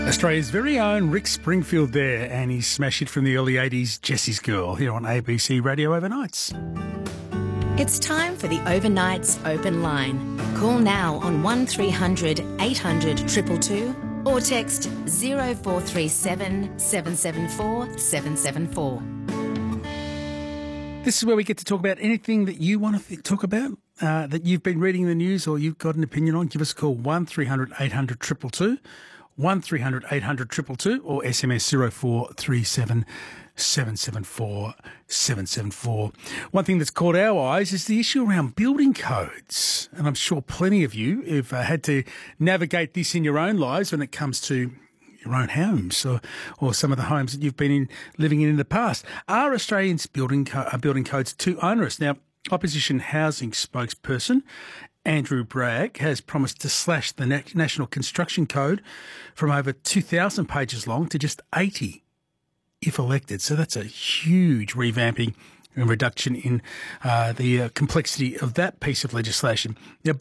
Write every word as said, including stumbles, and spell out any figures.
Australia's very own Rick Springfield there, and his smash hit from the early eighties, Jessie's Girl, here on A B C Radio Overnights. It's time for the Overnights Open Line. Call now on one three hundred eight hundred two two two or text zero four three seven seven seven four seven seven four. This is where we get to talk about anything that you want to th- talk about, uh, that you've been reading in the news or you've got an opinion on. Give us a call, one three hundred eight hundred two two two, one three hundred eight hundred two two two, or S M S zero four three seven seven seven four seven seven four. One thing that's caught our eyes is the issue around building codes. And I'm sure plenty of you have uh, had to navigate this in your own lives when it comes to your own homes or, or some of the homes that you've been in living in in the past. Are Australians' building, co- uh, building codes too onerous? Now, Opposition Housing spokesperson Andrew Bragg has promised to slash the Na- National Construction Code from over two thousand pages long to just eighty if elected. So that's a huge revamping and reduction in uh, the uh, complexity of that piece of legislation. Now,